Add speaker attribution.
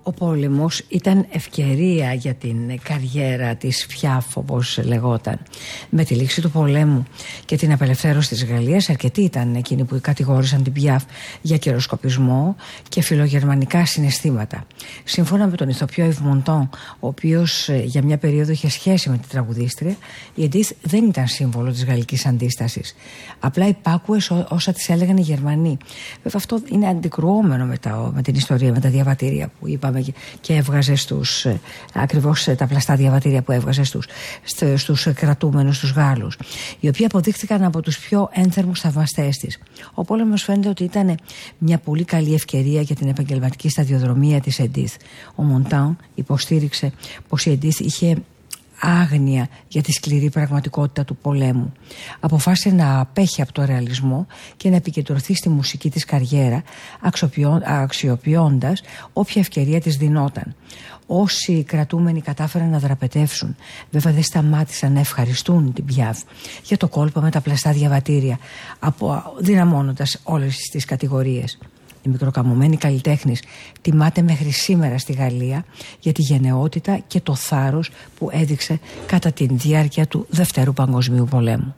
Speaker 1: Ο πόλεμος ήταν ευκαιρία για την καριέρα της Πιάφ, όπως λεγόταν. Με τη λήξη του πολέμου και την απελευθέρωση της Γαλλίας, αρκετοί ήταν εκείνοι που κατηγόρησαν την Πιάφ για καιροσκοπισμό και φιλογερμανικά συναισθήματα. Σύμφωνα με τον ηθοποιό Yves Montand, ο οποίος για μια περίοδο είχε σχέση με την τραγουδίστρια, η Edith δεν ήταν σύμβολο της γαλλικής αντίστασης. Απλά υπάκουε όσα της έλεγαν οι Γερμανοί. Βέβαια, αυτό είναι αντικρουόμενο με την ιστορία, με τα διαβατήρια που είπαμε και έβγαζε ακριβώς τα πλαστά διαβατήρια που έβγαζε στους κρατούμενους, τους Γάλλους, οι οποίοι αποδείχθηκαν από τους πιο ένθερμους θαυμαστές της. Ο πόλεμος φαίνεται ότι ήταν μια πολύ καλή ευκαιρία για την επαγγελματική σταδιοδρομία της Edith. Ο Μοντάν υποστήριξε πως η Edith είχε άγνοια για τη σκληρή πραγματικότητα του πολέμου. Αποφάσισε να απέχει από το ρεαλισμό και να επικεντρωθεί στη μουσική της καριέρα, αξιοποιώντας όποια ευκαιρία της δινόταν. Όσοι κρατούμενοι κατάφεραν να δραπετεύσουν, βέβαια δεν σταμάτησαν να ευχαριστούν την Πιάφ για το κόλπο με τα πλαστά διαβατήρια, δυναμώνοντας όλες τις κατηγορίες. Η μικροκαμωμένη καλλιτέχνης τιμάται μέχρι σήμερα στη Γαλλία για τη γενναιότητα και το θάρρος που έδειξε κατά τη διάρκεια του Δευτέρου Παγκοσμίου Πολέμου.